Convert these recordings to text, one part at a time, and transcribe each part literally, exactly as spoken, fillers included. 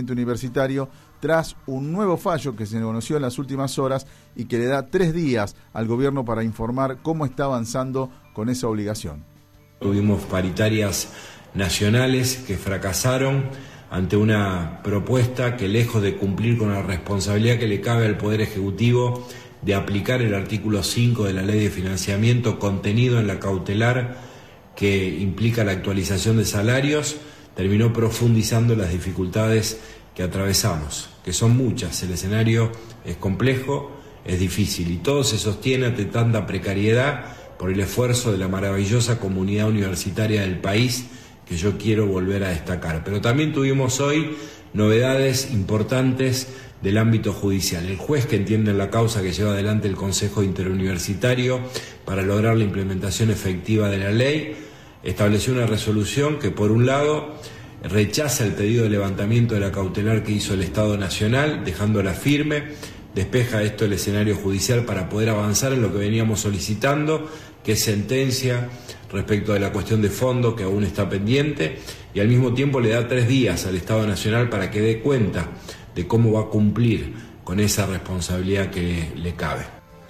Universitario tras un nuevo fallo que se conoció en las últimas horas y que le da tres días al gobierno para informar cómo está avanzando con esa obligación. Tuvimos paritarias nacionales que fracasaron ante una propuesta que, lejos de cumplir con la responsabilidad que le cabe al Poder Ejecutivo de aplicar el artículo cinco de la Ley de Financiamiento contenido en la cautelar que implica la actualización de salarios, terminó profundizando las dificultades que atravesamos, que son muchas. El escenario es complejo, es difícil y todo se sostiene ante tanta precariedad por el esfuerzo de la maravillosa comunidad universitaria del país que yo quiero volver a destacar. Pero también tuvimos hoy novedades importantes del ámbito judicial. El juez que entiende la causa que lleva adelante el Consejo Interuniversitario para lograr la implementación efectiva de la ley estableció una resolución que, por un lado, rechaza el pedido de levantamiento de la cautelar que hizo el Estado Nacional, dejándola firme, despeja esto el escenario judicial para poder avanzar en lo que veníamos solicitando, que es sentencia respecto de la cuestión de fondo que aún está pendiente, y al mismo tiempo le da tres días al Estado Nacional para que dé cuenta de cómo va a cumplir con esa responsabilidad que le cabe.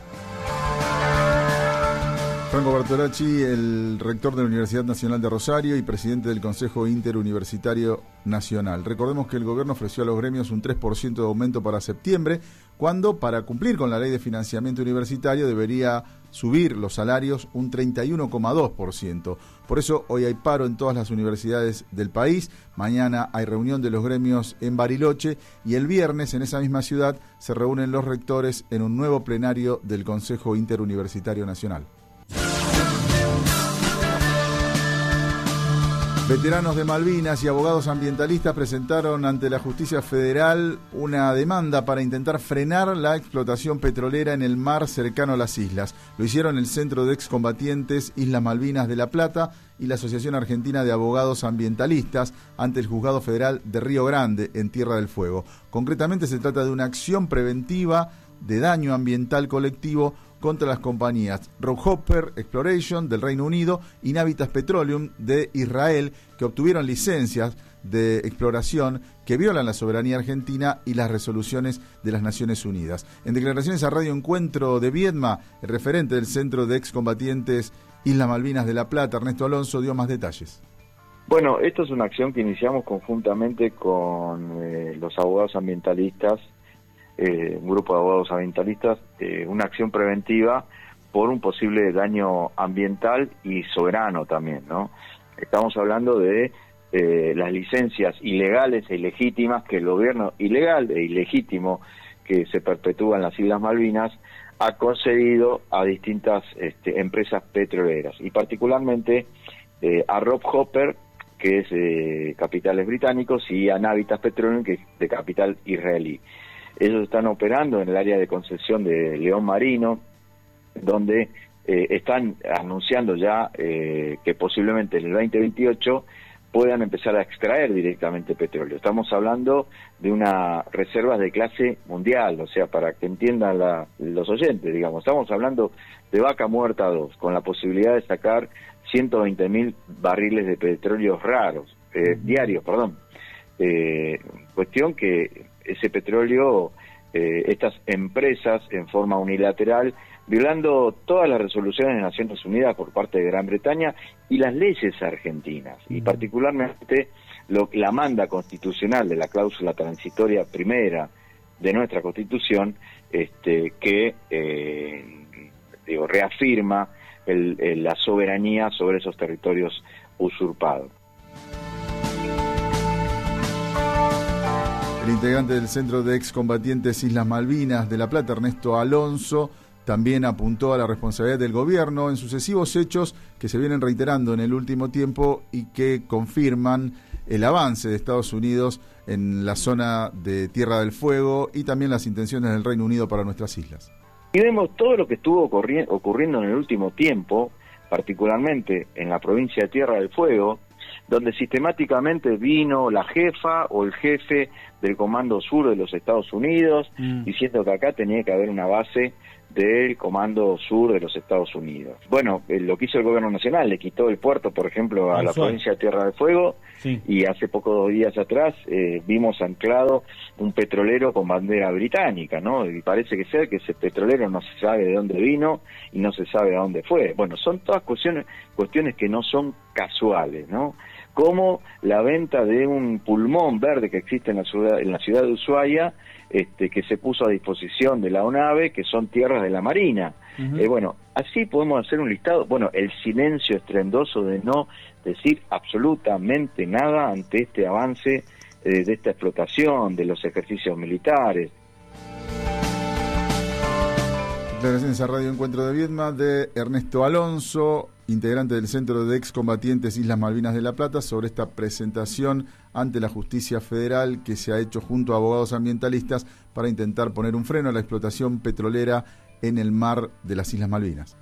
Franco Bertolacci, el rector de la Universidad Nacional de Rosario y presidente del Consejo Interuniversitario Nacional. Recordemos que el gobierno ofreció a los gremios un tres por ciento de aumento para septiembre, cuando para cumplir con la ley de financiamiento universitario debería subir los salarios un treinta y uno coma dos por ciento. Por eso hoy hay paro en todas las universidades del país, mañana hay reunión de los gremios en Bariloche y el viernes en esa misma ciudad se reúnen los rectores en un nuevo plenario del Consejo Interuniversitario Nacional. Veteranos de Malvinas y abogados ambientalistas presentaron ante la Justicia Federal una demanda para intentar frenar la explotación petrolera en el mar cercano a las islas. Lo hicieron el Centro de Excombatientes Islas Malvinas de La Plata y la Asociación Argentina de Abogados Ambientalistas ante el Juzgado Federal de Río Grande, en Tierra del Fuego. Concretamente se trata de una acción preventiva de daño ambiental colectivo contra las compañías Rockhopper Exploration del Reino Unido y Navitas Petroleum de Israel, que obtuvieron licencias de exploración que violan la soberanía argentina y las resoluciones de las Naciones Unidas. En declaraciones a Radio Encuentro de Viedma, el referente del Centro de Excombatientes Islas Malvinas de La Plata, Ernesto Alonso, dio más detalles. Bueno, esto es una acción que iniciamos conjuntamente con eh, los abogados ambientalistas, Eh, un grupo de abogados ambientalistas, eh, una acción preventiva por un posible daño ambiental y soberano también, ¿no? Estamos hablando de eh, las licencias ilegales e ilegítimas que el gobierno ilegal e ilegítimo que se perpetúa en las Islas Malvinas ha concedido a distintas este, empresas petroleras y particularmente eh, a Rockhopper, que es de capitales británicos, y a Navitas Petroleum, que es de capital israelí. Ellos están operando en el área de concesión de León Marino, donde eh, están anunciando ya eh, que posiblemente en el veinte veintiocho puedan empezar a extraer directamente petróleo. Estamos hablando de unas reservas de clase mundial, o sea, para que entiendan la, los oyentes, digamos, estamos hablando de Vaca Muerta dos, con la posibilidad de sacar ciento veinte mil barriles de petróleo raros, eh, diarios, perdón. Eh, cuestión que ese petróleo, eh, estas empresas en forma unilateral, violando todas las resoluciones de Naciones Unidas por parte de Gran Bretaña y las leyes argentinas, y particularmente lo, la manda constitucional de la cláusula transitoria primera de nuestra Constitución, este, que eh, digo, reafirma el, el, la soberanía sobre esos territorios usurpados. El integrante del Centro de Excombatientes Islas Malvinas de La Plata, Ernesto Alonso, también apuntó a la responsabilidad del gobierno en sucesivos hechos que se vienen reiterando en el último tiempo y que confirman el avance de Estados Unidos en la zona de Tierra del Fuego y también las intenciones del Reino Unido para nuestras islas. Y vemos todo lo que estuvo ocurri- ocurriendo en el último tiempo, particularmente en la provincia de Tierra del Fuego, donde sistemáticamente vino la jefa o el jefe del Comando Sur de los Estados Unidos, mm. diciendo que acá tenía que haber una base del Comando Sur de los Estados Unidos. Bueno, eh, lo que hizo el gobierno nacional, le quitó el puerto, por ejemplo, a la provincia de Tierra del Fuego, sí. Y hace pocos días atrás eh, vimos anclado un petrolero con bandera británica, ¿no? Y parece que ser que ese petrolero no se sabe de dónde vino y no se sabe a dónde fue. Bueno, son todas cuestiones, cuestiones que no son casuales, ¿no? Como la venta de un pulmón verde que existe en la ciudad, en la ciudad de Ushuaia, este, que se puso a disposición de la ONAVE, que son tierras de la Marina. Uh-huh. Eh, bueno, así podemos hacer un listado. Bueno, el silencio estruendoso de no decir absolutamente nada ante este avance eh, de esta explotación, de los ejercicios militares. Declaraciones a Radio Encuentro de Viedma de Ernesto Alonso, integrante del Centro de Excombatientes Islas Malvinas de La Plata, sobre esta presentación ante la Justicia Federal que se ha hecho junto a abogados ambientalistas para intentar poner un freno a la explotación petrolera en el mar de las Islas Malvinas.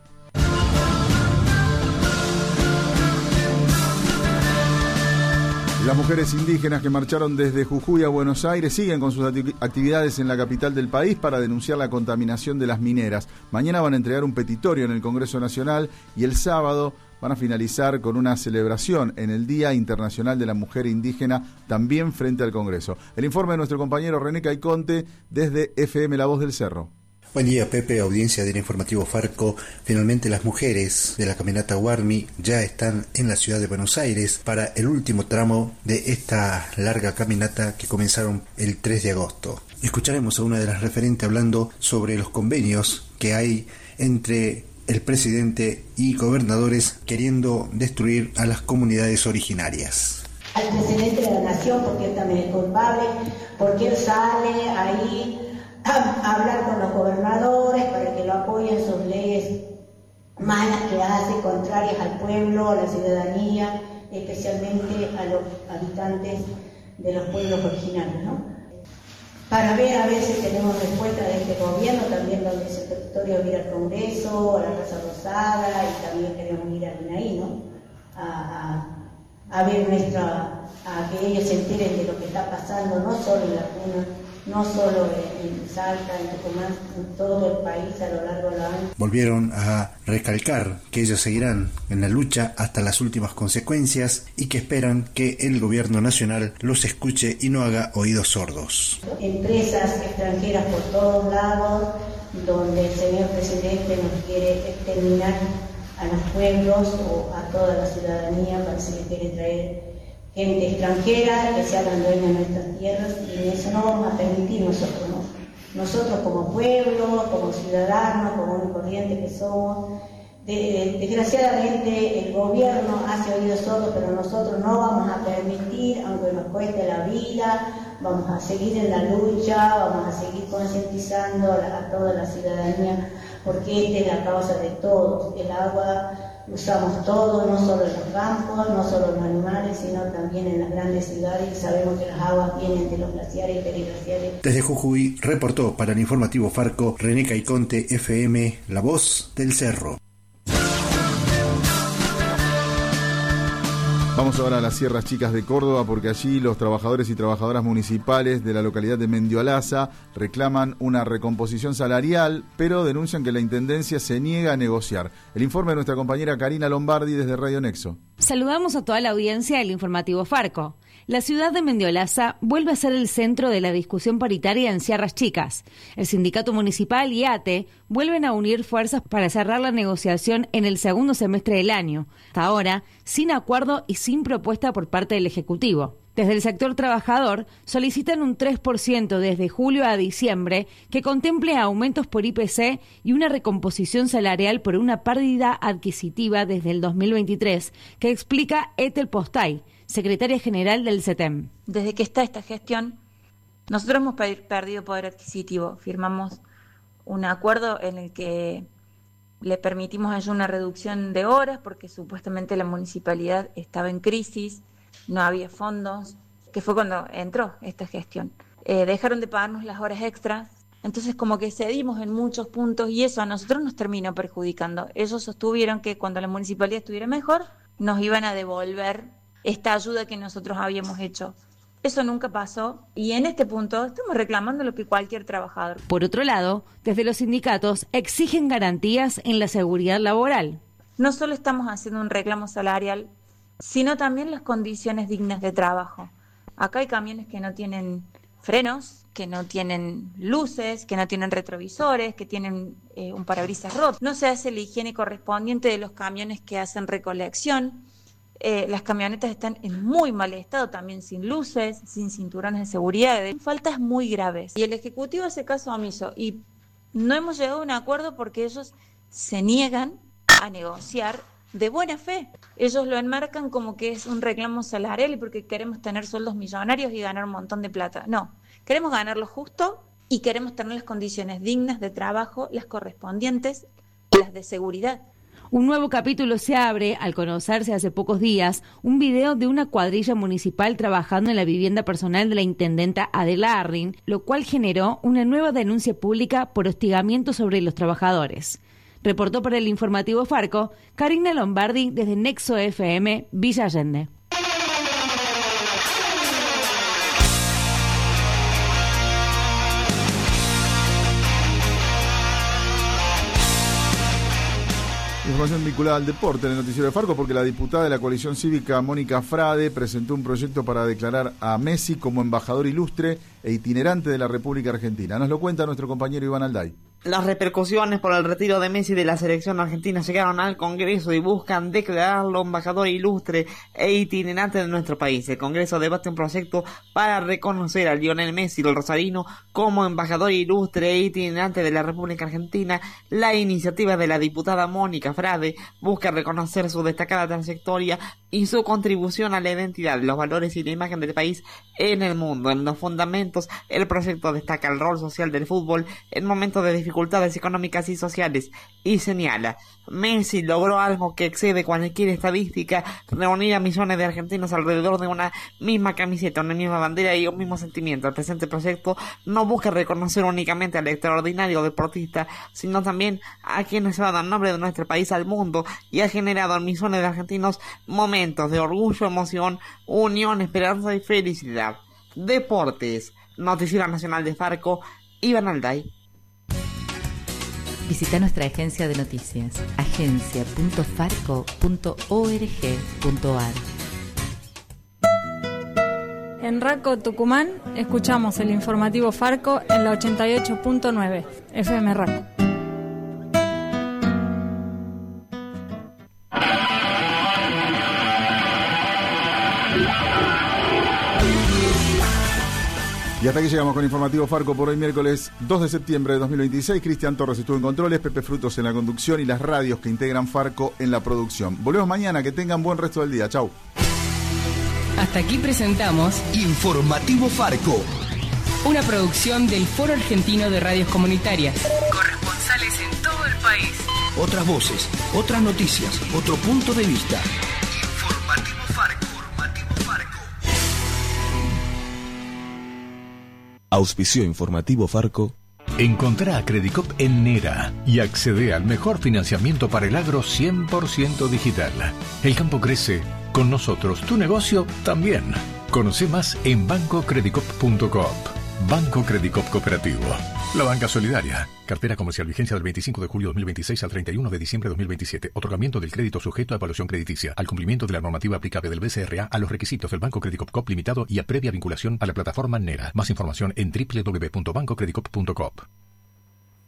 Las mujeres indígenas que marcharon desde Jujuy a Buenos Aires siguen con sus actividades en la capital del país para denunciar la contaminación de las mineras. Mañana van a entregar un petitorio en el Congreso Nacional y el sábado van a finalizar con una celebración en el Día Internacional de la Mujer Indígena, también frente al Congreso. El informe de nuestro compañero René Caiconte desde F M La Voz del Cerro. Buen día, Pepe, audiencia del informativo Farco. Finalmente las mujeres de la caminata Guarmi ya están en la ciudad de Buenos Aires para el último tramo de esta larga caminata que comenzaron el tres de agosto. Escucharemos a una de las referentes hablando sobre los convenios que hay entre el presidente y gobernadores queriendo destruir a las comunidades originarias. Al presidente de la nación, porque él también es culpable, porque él sale ahí a hablar con los gobernadores para que lo apoyen sus leyes malas que hace, contrarias al pueblo, a la ciudadanía, especialmente a los habitantes de los pueblos originarios, ¿no? Para ver a ver si tenemos respuesta de este gobierno, también donde ese territorio ir al Congreso, a la Casa Rosada, y también queremos ir a Vinaí, ¿no? A, a, a ver nuestra, a que ellos se enteren de lo que está pasando, no solo en la cuna, no solo en Salta, en Tucumán, en todo el país a lo largo de la año. Volvieron a recalcar que ellos seguirán en la lucha hasta las últimas consecuencias y que esperan que el gobierno nacional los escuche y no haga oídos sordos. Empresas extranjeras por todos lados, donde el señor presidente nos quiere exterminar a los pueblos o a toda la ciudadanía, parece que quiere traer gente extranjera que se hagan dueños de nuestras tierras, y eso no vamos a permitir nosotros, ¿no? Nosotros como pueblo, como ciudadanos, como un corriente que somos, de, de, desgraciadamente el gobierno hace oídos sordos, pero nosotros no vamos a permitir, aunque nos cueste la vida, vamos a seguir en la lucha, vamos a seguir concientizando a, la, a toda la ciudadanía, porque esta es la causa de todos. El agua usamos todo, no solo en los campos, no solo en los animales, sino también en las grandes ciudades. Sabemos que las aguas vienen de los glaciares y periglaciares. Desde Jujuy reportó para el informativo Farco René Caiconte, F M La Voz del Cerro. Vamos ahora a las Sierras Chicas de Córdoba, porque allí los trabajadores y trabajadoras municipales de la localidad de Mendiolaza reclaman una recomposición salarial, pero denuncian que la Intendencia se niega a negociar. El informe de nuestra compañera Karina Lombardi desde Radio Nexo. Saludamos a toda la audiencia del informativo Farco. La ciudad de Mendiolaza vuelve a ser el centro de la discusión paritaria en Sierras Chicas. El sindicato municipal y A T E vuelven a unir fuerzas para cerrar la negociación en el segundo semestre del año, hasta ahora sin acuerdo y sin propuesta por parte del Ejecutivo. Desde el sector trabajador solicitan un tres por ciento desde julio a diciembre que contemple aumentos por I P C y una recomposición salarial por una pérdida adquisitiva desde el dos mil veintitrés, que explica Ethel Postay, secretaria general del C E T E M. Desde que está esta gestión, nosotros hemos perdido poder adquisitivo. Firmamos un acuerdo en el que le permitimos a ellos una reducción de horas porque supuestamente la municipalidad estaba en crisis, no había fondos, que fue cuando entró esta gestión. Eh, dejaron de pagarnos las horas extras, entonces como que cedimos en muchos puntos y eso a nosotros nos terminó perjudicando. Ellos sostuvieron que cuando la municipalidad estuviera mejor, nos iban a devolver esta ayuda que nosotros habíamos hecho Eso nunca pasó y en este punto estamos reclamando lo que cualquier trabajador. Por otro lado, desde los sindicatos exigen garantías en la seguridad laboral. No solo estamos haciendo un reclamo salarial, sino también las condiciones dignas de trabajo. Acá hay camiones que no tienen frenos, que no tienen luces, que no tienen retrovisores, que tienen eh, un parabrisas roto. No se hace la higiene correspondiente de los camiones que hacen recolección. Eh, las camionetas están en muy mal estado, también sin luces, sin cinturones de seguridad, faltas muy graves. Y el Ejecutivo hace caso omiso y no hemos llegado a un acuerdo porque ellos se niegan a negociar de buena fe. Ellos lo enmarcan como que es un reclamo salarial y porque queremos tener sueldos millonarios y ganar un montón de plata. No, queremos ganar lo justo y queremos tener las condiciones dignas de trabajo, las correspondientes, las de seguridad. Un nuevo capítulo se abre al conocerse hace pocos días un video de una cuadrilla municipal trabajando en la vivienda personal de la intendenta Adela Arrin, lo cual generó una nueva denuncia pública por hostigamiento sobre los trabajadores. Reportó para el informativo Farco, Karina Lombardi desde Nexo F M, Villa Allende. Información vinculada al deporte en el noticiero de Farco, porque la diputada de la coalición cívica Mónica Frade presentó un proyecto para declarar a Messi como embajador ilustre e itinerante de la República Argentina. Nos lo cuenta nuestro compañero Iván Alday. Las repercusiones por el retiro de Messi de la selección argentina llegaron al Congreso y buscan declararlo embajador ilustre e itinerante de nuestro país. El Congreso debate un proyecto para reconocer a Lionel Messi, el rosarino, como embajador ilustre e itinerante de la República Argentina. La iniciativa de la diputada Mónica Frade busca reconocer su destacada trayectoria y su contribución a la identidad, los valores y la imagen del país en el mundo. En los fundamentos, el proyecto destaca el rol social del fútbol en momentos de dificultades económicas y sociales y señala: Messi logró algo que excede cualquier estadística, reunir a millones de argentinos alrededor de una misma camiseta, una misma bandera y un mismo sentimiento. El presente proyecto no busca reconocer únicamente al extraordinario deportista, sino también a quienes han dado el nombre de nuestro país al mundo y ha generado en millones de argentinos momentos de orgullo, emoción, unión, esperanza y felicidad. Deportes, Noticiero Nacional de Farco, Iván Alday. Visita nuestra agencia de noticias, agencia punto farco punto org punto ar. En Raco, Tucumán, escuchamos el informativo Farco en la ochenta y ocho punto nueve F M Raco. Y hasta aquí llegamos con Informativo Farco por hoy, miércoles dos de septiembre de dos mil veintiséis. Cristian Torres estuvo en controles, Pepe Frutos en la conducción y las radios que integran Farco en la producción. Volvemos mañana, que tengan buen resto del día. Chau. Hasta aquí presentamos Informativo Farco, una producción del Foro Argentino de Radios Comunitarias. Corresponsales en todo el país. Otras voces, otras noticias, otro punto de vista. Informativo Farco. Informativo Farco. Auspicio Informativo Farco. Encontrá a Credicop en Nera y accede al mejor financiamiento para el agro cien por ciento digital. El campo crece, con nosotros tu negocio también. Conoce más en banco credicop punto coop. Banco Credicop Cooperativo. La banca solidaria. Cartera comercial, vigencia del veinticinco de julio de dos mil veintiséis al treinta y uno de diciembre de dos mil veintisiete. Otorgamiento del crédito sujeto a evaluación crediticia. Al cumplimiento de la normativa aplicable del B C R A a los requisitos del Banco Credicop Coop Limitado y a previa vinculación a la plataforma Nera. Más información en doble u doble u doble u punto banco credicop punto coop.